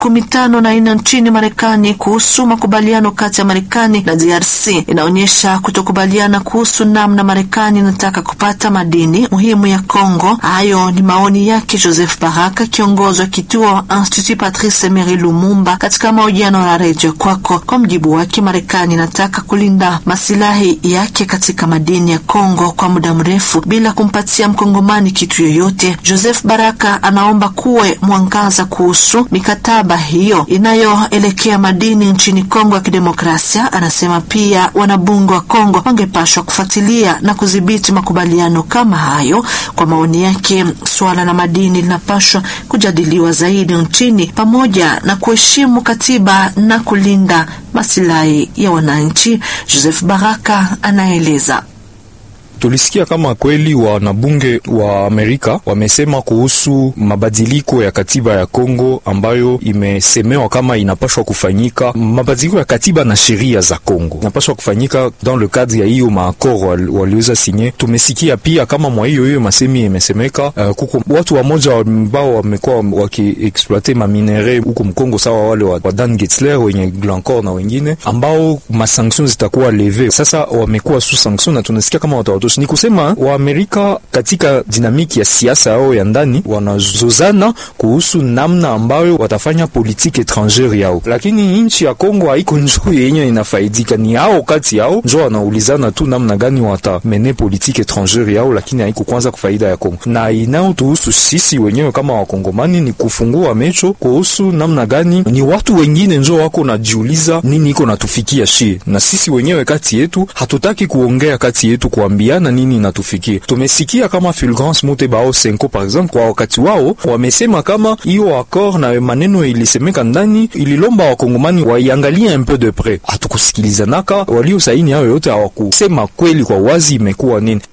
14 nchini Marekani kuhusu makubaliano kati ya Marekani na DRC inaonyesha kutokubaliana kuhusu namna Marekani inataka kupata madini muhimu ya Kongo. Hayo ni maoni yake Joseph Baraka, kiongozi wa kituo Institut Patrice Emery Lumumba, katika mahojiano na Radio Kwako. Kwa mjibu wake, Marekani inataka kulinda masilahi yake katika madini ya Kongo kwa muda mrefu bila kumpatia mkongomani kitu yoyote. Joseph Baraka anaomba kuwe mwangaza kuhusu mikataba hiyo inayoelekea madini nchini Kongo ya Kidemokrasia. Anasema pia wanabunge wa Kongo wangepashwa kufuatilia na kudhibiti makubaliano kama hayo. Kwa maoni yake, swala la madini linapashwa kujadiliwa zaidi nchini pamoja na kuheshimu katiba na kulinda masilahi ya wananchi. Joseph Baraka anaeleza. Tulisikia kama kweli wanabunge wa Amerika wamesema kuhusu mabadiliko ya katiba ya Kongo ambayo imesemewa kama inapaswa kufanyika. Mabadiliko ya katiba na sheria za Kongo inapaswa kufanyika dans le cadre ya hiyo maakord waliweza sinye. Tumesikia pia kama mwa hiyo masemi imesemeka kuko watu wamoja ambao wamekuwa wakiexploiter maminere huko Mkongo, sawa wale wa Dan Getzler wenye Glencore na wengine ambao masanctions zitakuwa leve. Sasa wamekuwa sous sanction na tunasikia kama watu ni kusema wa Amerika katika dinamiki ya siasa yao ya ndani wanazozana kuhusu namna ambayo watafanya politiki étrangère yao, lakini nchi ya Kongo haiko njoo yenye inafaidika, ni hao kati yao njoo wanaulizana tu namna gani watamene politiki étrangère yao, lakini haiko kwanza kufaida ya Kongo. Na inayotuhusu sisi wenyewe kama wakongomani ni kufungua mecho kuhusu namna gani ni watu wengine njoo wako najiuliza nini iko natufikia shi, na sisi wenyewe kati yetu hatutaki kuongea kati yetu kuambiana nini natufikia. Tumesikia kama Fulgence Mutebao Senko par exemple, kwa wakati wao wamesema kama hiyo accord na maneno ilisemeka ndani ililomba wakongomani waiangalie un peu de près. Hatukusikilizanaka, walio saini hao yote hawakusema kweli kwa wazi imekuwa nini.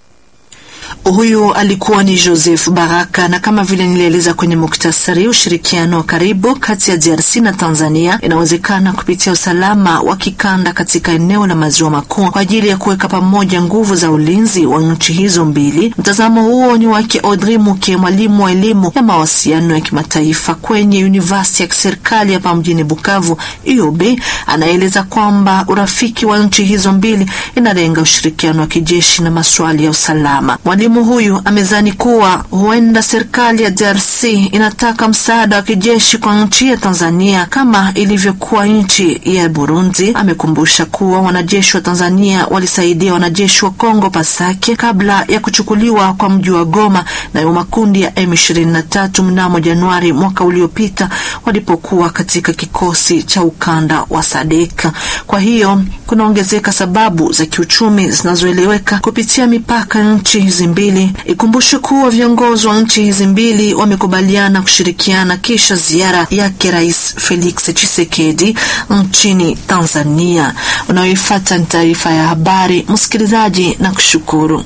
Huyu alikuwa ni Joseph Baraka, na kama vile nilieleza kwenye muktasari, ushirikiano wa karibu kati ya DRC na Tanzania inawezekana kupitia usalama wa kikanda katika eneo la Maziwa Makuu kwa ajili ya kuweka pamoja nguvu za ulinzi wa nchi hizo mbili. Mtazamo huo ni wake Audrey Muke, mwalimu wa elimu ya mawasiliano ya kimataifa kwenye University ya kiserikali hapa mjini Bukavu UOB. Anaeleza kwamba urafiki wa nchi hizo mbili inalenga ushirikiano wa kijeshi na masuala ya usalama. Mwalimu huyu amezani kuwa huenda serikali ya DRC inataka msaada wa kijeshi kwa nchi ya Tanzania kama ilivyokuwa nchi ya Burundi. Amekumbusha kuwa wanajeshi wa Tanzania walisaidia wanajeshi wa Kongo Pasake kabla ya kuchukuliwa kwa mji wa Goma na makundi ya M23 mnamo Januari mwaka uliopita walipokuwa katika kikosi cha ukanda wa SADC. Kwa hiyo kunaongezeka sababu za kiuchumi zinazoeleweka kupitia mipaka nchi hizi mbili. Ikumbushe kuwa viongozi wa nchi hizi mbili wamekubaliana kushirikiana kisha ziara yake Rais Felix Tshisekedi nchini Tanzania. Unaoifuata ni taarifa ya habari, msikilizaji, na kushukuru.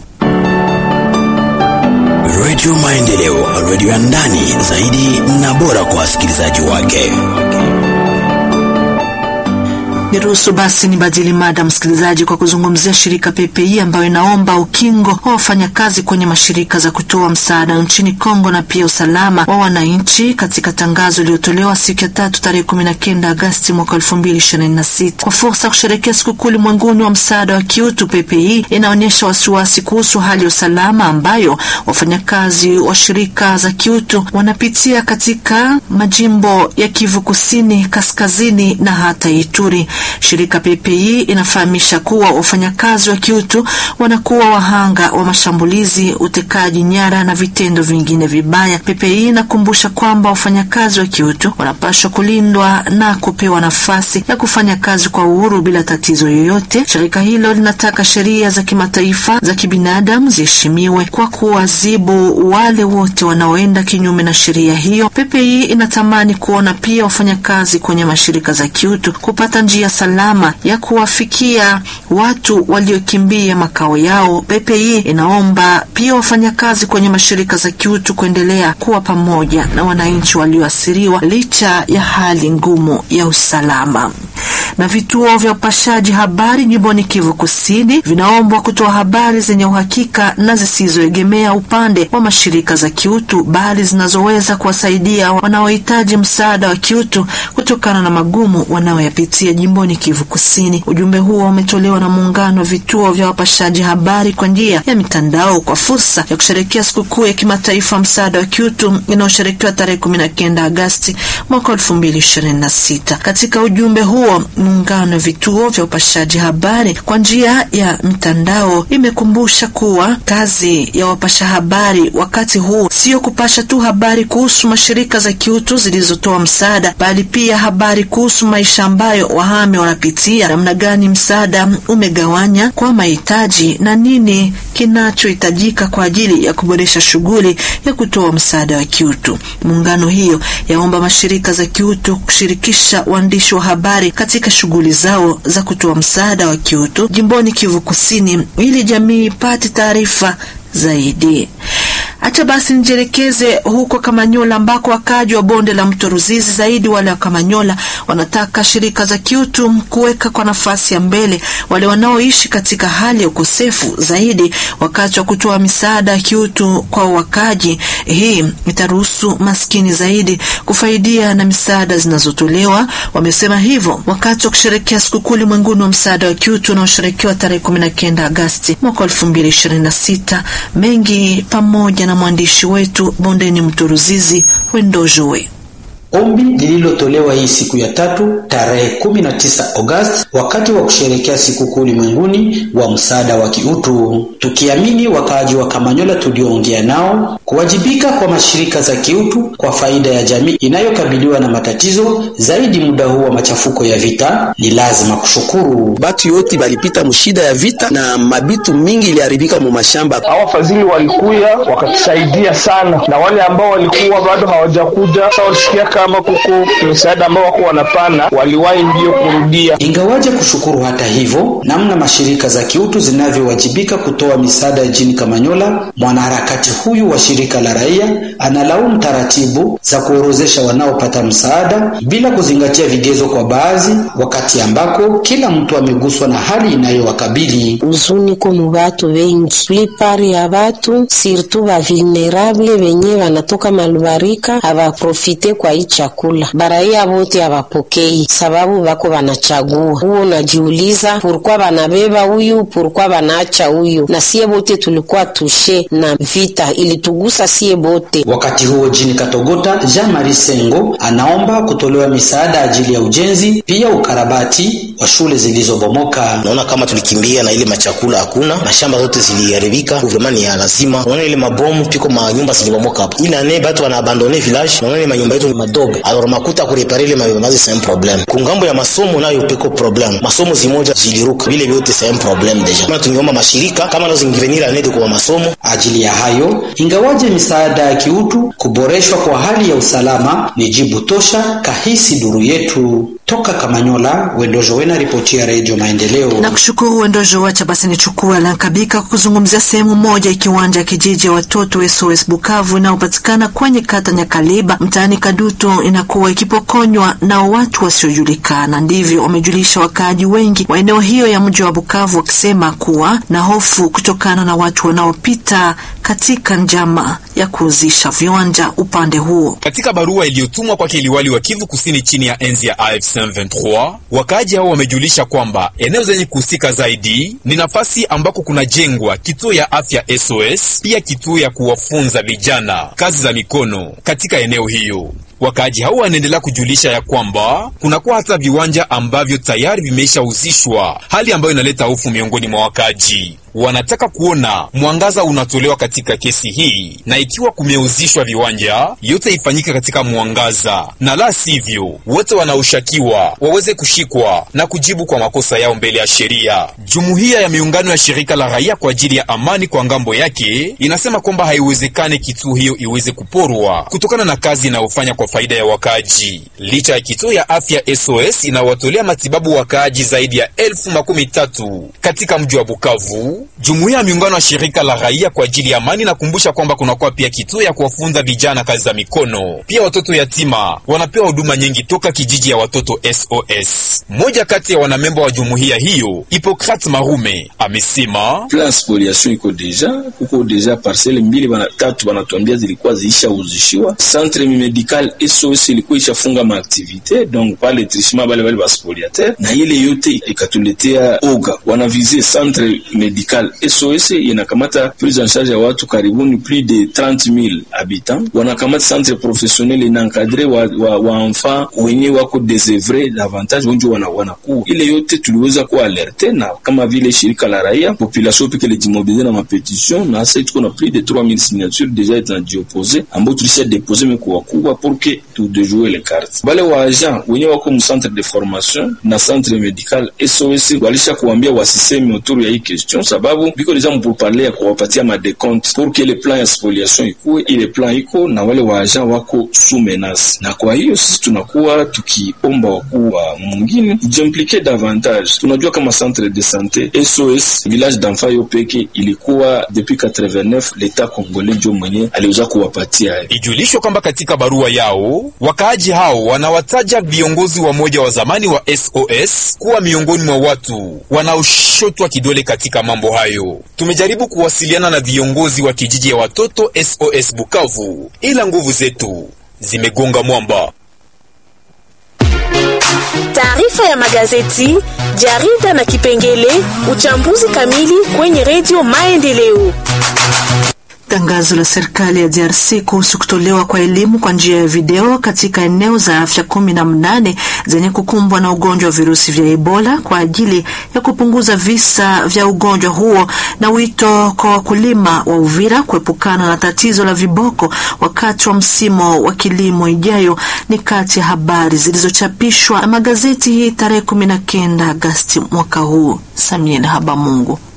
Radio Maendeleo, radio ya ndani zaidi na bora kwa wasikilizaji wake. Niruhusu basi nibadili mada, msikilizaji, kwa kuzungumzia shirika PPI ambayo inaomba ukingo wa wafanyakazi kwenye mashirika za kutoa msaada nchini Kongo na pia usalama wa wananchi. Katika tangazo lililotolewa siku ya 3 tarehe 19 Agosti mwaka 2026 kwa fursa kusherehekea sikukuu ulimwenguni wa msaada wa kiutu, PPI inaonyesha wasiwasi kuhusu hali ya usalama ambayo wafanyakazi wa shirika za kiutu wanapitia katika majimbo ya Kivu Kusini, Kaskazini na hata Ituri. Shirika PPI inafahamisha kuwa wafanyakazi wa kiutu wanakuwa wahanga wa mashambulizi, utekaji nyara na vitendo vingine vibaya. PPI inakumbusha kwamba wafanyakazi wa kiutu wanapaswa kulindwa na kupewa nafasi ya kufanya kazi kwa uhuru bila tatizo yoyote. Shirika hilo linataka sheria za kimataifa za kibinadamu ziheshimiwe kwa kuadhibu wale wote wanaoenda kinyume na sheria hiyo. PPI inatamani kuona pia wafanyakazi kwenye mashirika za kiutu kupata njia salama ya kuwafikia watu waliokimbia makao yao. PPI inaomba pia wafanyakazi kwenye mashirika za kiutu kuendelea kuwa pamoja na wananchi walioathiriwa licha ya hali ngumu ya usalama. na vituo vya upashaji habari jimboni Kivu Kusini vinaombwa kutoa habari zenye uhakika na zisizoegemea upande wa mashirika za kiutu, bali zinazoweza kuwasaidia wanaohitaji msaada wa kiutu kutokana na magumu wanaoyapitia jimboni Kivu Kusini. Ujumbe huo umetolewa na muungano wa vituo vya wapashaji habari kwa njia ya mitandao kwa fursa ya kusherehekea sikukuu ya kimataifa msaada wa kiutu inayosherekewa tarehe 19 Agosti mwaka 2026. Katika ujumbe huo, muungano wa vituo vya upashaji habari kwa njia ya mitandao imekumbusha kuwa kazi ya wapasha habari wakati huu sio kupasha tu habari kuhusu mashirika za kiutu zilizotoa msaada, bali pia habari kuhusu maisha ambayo wahame wanapitia, namna gani msaada umegawanya kwa mahitaji na nini kinachohitajika kwa ajili ya kuboresha shughuli ya kutoa msaada wa kiutu. Muungano hiyo yaomba mashirika za kiutu kushirikisha waandishi wa habari katika shughuli zao za kutoa msaada wa kiutu jimboni Kivu Kusini ili jamii ipate taarifa zaidi. Acha basi nijelekeze huko Kamanyola ambako wakaji wa bonde la mto Ruzizi, zaidi wale wa Kamanyola, wanataka shirika za kiutu kuweka kwa nafasi ya mbele wale wanaoishi katika hali ya ukosefu zaidi wakati wa kutoa misaada ya kiutu kwa wakaji. Hii itaruhusu maskini zaidi kufaidia na misaada zinazotolewa. Wamesema hivyo wakati wa kusherehekea sikukuu ulimwenguni wa msaada wa kiutu unaosherekewa tarehe 19 Agosti mwaka 2026. Mengi pamoja na mwandishi wetu bondeni mto Ruzizi Wendojowe. Ombi lililotolewa hii siku ya tatu tarehe 19 Agosti wakati wa kusherehekea sikukuu ulimwenguni wa msaada wa kiutu. Tukiamini wakaaji wa Kamanyola tulioongea nao kuwajibika kwa mashirika za kiutu kwa faida ya jamii inayokabiliwa na matatizo zaidi muda huu wa machafuko ya vita, ni lazima kushukuru. Batu yote balipita mshida ya vita na mabitu mingi iliharibika mu mashamba. Hawa fadhili walikuya wakatusaidia sana, na wale ambao walikuwa bado hawajakuja sasa walisikia kama kuko msaada ambao wako wanapana, waliwahi ndio kurudia. Ingawaje kushukuru hata hivyo namna mashirika za kiutu zinavyowajibika kutoa misaada jijini Kamanyola, mwanaharakati huyu wa shirika la raia analaumu taratibu za kuorozesha wanaopata msaada bila kuzingatia vigezo kwa baadhi, wakati ambako kila mtu ameguswa na hali inayowakabili. Uzuni kwa watu wengi, plipari ya watu surtout wa vulnerable wenye wanatoka malubarika hawaprofite kwa chakula. Baraia wote hawapokei sababu wako wanachagua. Huo unajiuliza pourquoi wanabeba huyu, pourquoi wanaacha huyu, na sie wote tulikuwa tushe na vita ilitugusa sie wote. Wakati huo jini Katogota, Jean-Marie Sengo anaomba kutolewa misaada ajili ya ujenzi pia ukarabati wa shule zilizobomoka. Naona kama tulikimbia na ile machakula hakuna, mashamba zote ziliharibika, gouvernement ya lazima. Naona ile mabomu piko manyumba zilibomoka hapo. Ila ne batu wana abandonner village, naona ile manyumba yetu ni madogo. Alors makuta kureparer ile manyumba c'est un problème. Kungambo ya masomo nayo piko problem. Masomo zimoja ziliruka. Vile vyote c'est un problème deja. Kama tungeomba mashirika kama nazo zingivenira anede kwa masomo. Ajili ya hayo, ingawaje misaada ya kiutu kuboreshwa kwa hali ya usalama ni jibu tosha, kahisi duru yetu. Toka Kamanyola, Wendojowe na ripoti ya Radio Maendeleo. Na kushukuru Wendojowe. Acha basi nichukue Lankabika kuzungumzia sehemu moja ya kiwanja ya kijiji ya watoto SOS Bukavu inayopatikana kwenye kata Nyakaliba mtaani Kadutu inakuwa ikipokonywa na watu wasiojulikana. Ndivyo wamejulisha wakaaji wengi wa eneo hiyo ya mji wa Bukavu, wakisema kuwa na hofu kutokana na watu wanaopita katika njama ya kuuzisha viwanja upande huo. Katika barua iliyotumwa kwa liwali wa Kivu Kusini chini ya enzi ya AFC 23, wakaaji hao wamejulisha kwamba eneo zenye kuhusika zaidi ni nafasi ambako kuna jengwa kituo ya afya SOS, pia kituo ya kuwafunza vijana kazi za mikono katika eneo hiyo. Wakaaji hao wanaendelea kujulisha ya kwamba kunakuwa hata viwanja ambavyo tayari vimeishauzishwa, hali ambayo inaleta hofu miongoni mwa wakaaji. Wanataka kuona mwangaza unatolewa katika kesi hii, na ikiwa kumeuzishwa viwanja yote ifanyike katika mwangaza, na la sivyo wote wanaoshakiwa waweze kushikwa na kujibu kwa makosa yao mbele ya sheria. Jumuiya ya miungano ya shirika la raia kwa ajili ya amani kwa ngambo yake inasema kwamba haiwezekane kituo hiyo iweze kuporwa kutokana na kazi inayofanya kwa faida ya wakaaji. Licha ya kituo ya afya SOS inawatolea matibabu wakaaji zaidi ya 13,000 katika mji wa Bukavu, jumuiya ya miungano ya shirika la raia kwa ajili ya amani nakumbusha kwamba kunakuwa pia kituo ya kuwafunza vijana kazi za mikono. Pia watoto yatima wanapewa huduma nyingi toka kijiji ya watoto SOS. Mmoja kati ya wanamemba wa jumuiya hiyo, Hippocrate Marume, amesema plan spoliation iko deja parcelle mbili tatu wanatuambia zilikuwa ziisha uzishiwa. Centre medical SOS ilikuwa ishafunga maaktivite, donc pale trichement bale baspoliataire na ile yote ikatuletea oga. Wanavize centre medical SOS inakamata prise en charge ya watu karibuni plus de 30,000 habitants. Wanakamata centre professionnel inankadre wa enfants wenye wako désœuvrés davantage wengi wanakuwa. Ile yote tuliweza ku alerte na kama vile shirika la raia population peke le dimobiliser na mapetition na sasa tuko na plus de 3000 signatures déjà étant ambao tulisha déposer meko wakubwa pour que tu déjouer les cartes. Bale wa agent wenye wako mu centre de formation na centre medical SOS walisha kuambia wasiseme autour ya hii question sababu biko deja pour parler ya kuwapatia ma décompte pour que le plan ya spoliation ikuwe ile plan iko na wale wa agent wako sous menace. Na kwa hiyo sisi tunakuwa tukiomba wakuu wa mwingine jimpliquer davantage. Tunajua kama centre de santé SOS village d'enfants yo peke ilikuwa depuis 89 l'État congolais ndio mwenye aliweza kuwapatia. Ijulisho kwamba katika barua yao wakaaji hao wanawataja viongozi wa moja wa zamani wa SOS kuwa miongoni mwa watu wanaoshotwa kidole katika mambo hayo. Tumejaribu kuwasiliana na viongozi wa kijiji ya watoto SOS Bukavu, ila nguvu zetu zimegonga mwamba. Taarifa ya magazeti, jarida na kipengele uchambuzi kamili kwenye Radio Maendeleo. Tangazo la serikali ya DRC kuhusu kutolewa kwa elimu kwa njia ya video katika eneo za afya 18 zenye kukumbwa na ugonjwa wa virusi vya Ebola kwa ajili ya kupunguza visa vya ugonjwa huo, na wito kwa wakulima wa Uvira kuepukana na tatizo la viboko wakati wa msimu wa kilimo ijayo ni kati ya habari zilizochapishwa na magazeti hii tarehe 19 Agosti mwaka huu. Samuel Habamungu.